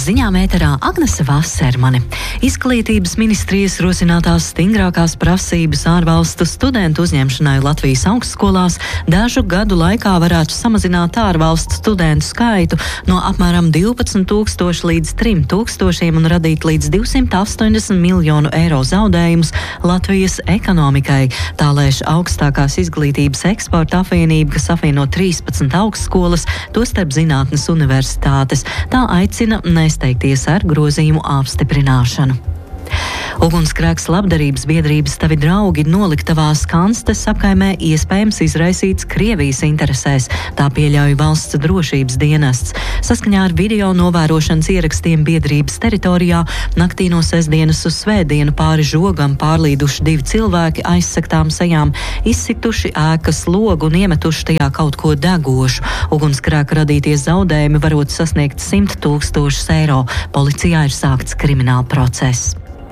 Ziņām ēterā Agnese Vasermane. Izglītības ministrijas rosinātās stingrākās prasības ārvalstu studentu uzņemšanai Latvijas augstskolās dažu gadu laikā varētu samazināt ārvalstu studentu skaitu no apmēram 12,000 līdz 3,000 un radīt līdz 280 miljonu eiro zaudējumus Latvijas ekonomikai. Tā lēš augstākās izglītības eksporta apvienība, kas apvieno 13 augstskolas, tostarp zinātnes universitātes. Tā aicina nesteigties ar grozījumu apstiprināšanu. Ugunsgrēks labdarības biedrības Tavi draugi noliktavās Kanstes apkaimē iespējams izraisīts Krievijas interesēs, tā pieļauj valsts drošības dienests. Saskaņā ar video novērošanas ierakstiem biedrības teritorijā naktī no sestdienas uz svētdienu pāri žogam pārlīduši 2 cilvēki aizsaktām sejām, izsituši ēkas logu un iemetuši tajā kaut ko degošu. Ugunsgrēka radītie zaudējumi varot sasniegt 100,000 eiro. Policijā ir sākts krimināla process.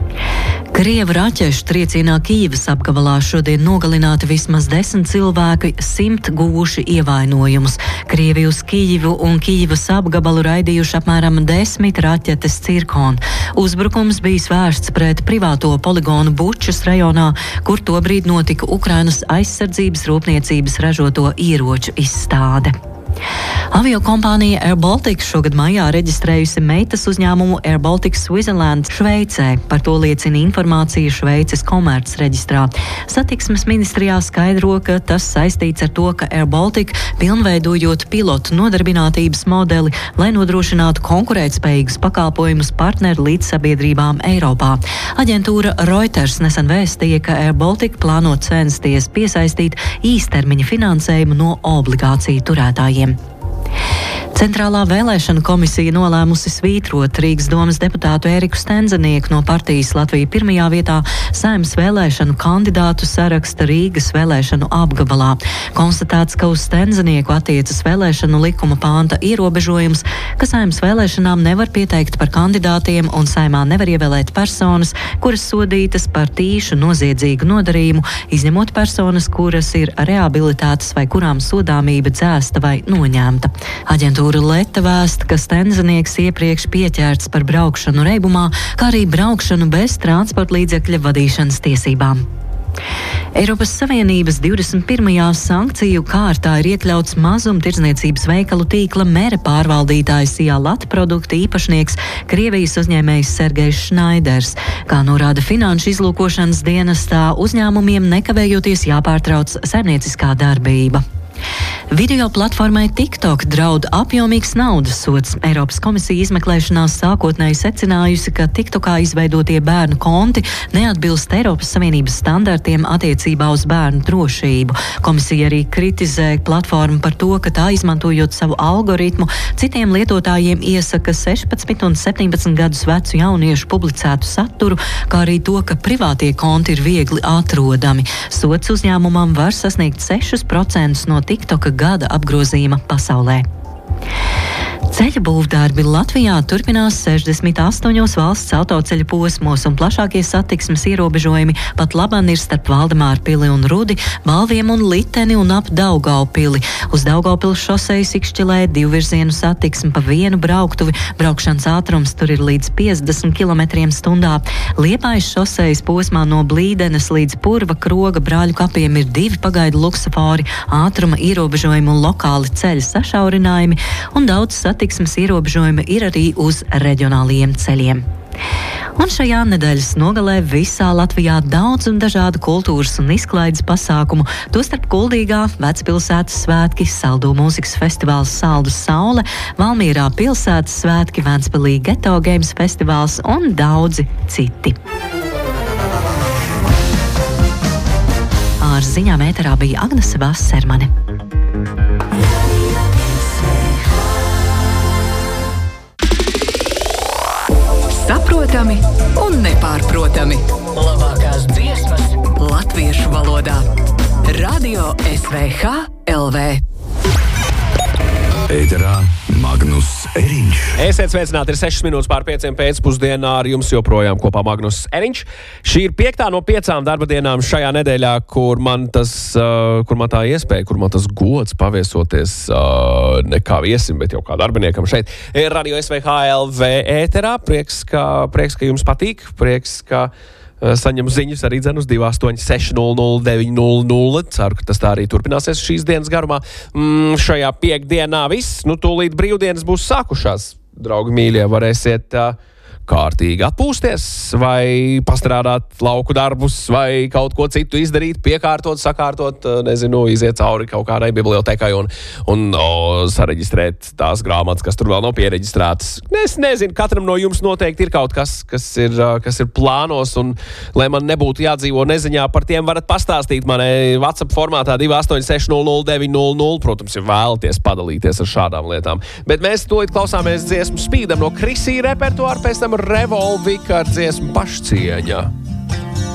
Krievu raķešu triecienā Kijivas apgabalā šodien nogalināti vismaz 10 cilvēki, 100 guvuši ievainojumus. Krievi uz Kijivu un Kijivas apgabalu raidījuši apmēram 10 raķetes Cirkon. Uzbrukums bijis vērsts pret privāto poligonu Bučas rajonā, kur tobrīd notika Ukrainas aizsardzības rūpniecības ražoto ieroču izstāde. Aviokompānija Air Baltica šogad maijā reģistrējusi meitas uzņēmumu Air Baltica Switzerland Šveicē. Par to liecina informācija Šveices komerces reģistrā. Satiksmes ministrijā skaidro, ka tas saistīts ar to, ka Air Baltica pilnveidojot pilotu nodarbinātības modeli, lai nodrošinātu konkurētspējīgus pakalpojumus partneru līdzsabiedrībām Eiropā. Aģentūra Reuters nesen vēstīja, ka Air Baltica plāno censties piesaistīt īstermiņa finansējumu no obligāciju turētājiem. Centrālā vēlēšanu komisija nolēmusi svītrot Rīgas domas deputātu Ēriku Stenzenieku no partijas Latvija pirmajā vietā Saeimas vēlēšanu kandidātu saraksta Rīgas vēlēšanu apgabalā. Konstatēts, ka uz Stenzenieku attiecas vēlēšanu likuma pānta ierobežojums, ka Saeimas vēlēšanām nevar pieteikt par kandidātiem un Saeimā nevar ievēlēt personas, kuras sodītas par tīšu noziedzīgu nodarījumu, izņemot personas, kuras ir rehabilitētas vai kurām sodāmība dzēsta vai noņemta. Aģentūra Leta vēsta, ka Stenzenieks iepriekš pieķērts par braukšanu reibumā, kā arī braukšanu bez transporta līdzekļa vadīšanas tiesībām. Eiropas Savienības 21. sankciju kārtā ir iekļauts mazumtirdzniecības veikalu tīkla Mere pārvaldītājs Lat produktu īpašnieks Krievijas uzņēmējs Sergejs Šnaiders. Kā norāda Finanšu izlūkošanas dienestā, uzņēmumiem nekavējoties jāpārtrauc saimnieciskā darbība. Video platformai TikTok draud apjomīgs naudas sods. Eiropas komisija izmeklēšanās sākotnēji secinājusi, ka TikTokā izveidotie bērnu konti neatbilst Eiropas Savienības standartiem attiecībā uz bērnu drošību. Komisija arī kritizē platformu par to, ka tā, izmantojot savu algoritmu, citiem lietotājiem iesaka 16 un 17 gadus vecu jauniešu publicētu saturu, kā arī to, ka privātie konti ir viegli atrodami. Sods uzņēmumam var sasniegt 6% no TikToka gada apgrozījuma pasaulē. Ceļa būvdarbi Latvijā turpinās 68 valsts autoceļu posmos un plašākie satiksmes ierobežojumi pat labāk ir starp Valdemāru pili un Rudi, Balviem un Liteni un ap Daugaupili. Uz Daugavpils šosejas ikšķilē divvirzienu satiksmi pa vienu brauktuvi, braukšanas ātrums tur ir līdz 50 km/h. Liepājas šosejas posmā no Blīdenes līdz Purva Kroga Brāļu kapiem ir 2 pagaidu luksofori, ātruma ierobežojumi un lokāli ceļa sašaurinājumi, un daudz satiksmes ierobežojumi ir arī uz reģionālajiem ceļiem. Un šajā nedēļas nogalē visā Latvijā daudz un dažādu kultūras un izklaides pasākumu, tostarp Kuldīgā Vecpilsētas svētki, Saldo mūzikas festivāls Saldus Saule, Valmierā pilsētas svētki, Ventspilī Geto Games festivāls un daudzi citi. Ar ziņām ēterā bija Agnese Vasermane. Saprotami un nepārprotami. Labākās dziesmas latviešu valodā. Radio SVH LV. Ēterā Magnus Eriņš. Esiet sveicināti, ir 6 minūtes pār 5 pēcpusdienā, ar jums joprojām kopā Magnus Eriņš. Šī ir 5. no 5 darba dienām šajā nedēļā, kur man tā iespēja, kur man tas gods paviesoties ne kā viesim, bet jau kā darbiniekam šeit. Radio SVHLV ēterā, prieks, ka jums patīk, prieks, ka saņem ziņas arī uz 286 00 900. Ceru, ka tas tā arī turpināsies šīs dienas garumā. Šajā piekdienā viss, tūlīt brīvdienas būs sākušās. Draugi mīļie, varēsiet kārtīgi atpūsties, vai pastrādāt lauku darbus, vai kaut ko citu izdarīt, piekārtot, sakārtot, iziet cauri kaut kādai bibliotekai un sareģistrēt tās grāmatas, kas tur vēl nav piereģistrētas. Es nezinu, katram no jums noteikti ir kaut kas ir plānos, un lai man nebūtu jādzīvo neziņā, par tiem varat pastāstīt manai WhatsApp formātā 286 00 900, protams, ja vēlaties padalīties ar šādām lietām. Bet mēs tūlīt klausāmies dziesmu Spīdam no Krisī repertuāra, pēc tam Revolvika ar dziesmu Pašcieņa.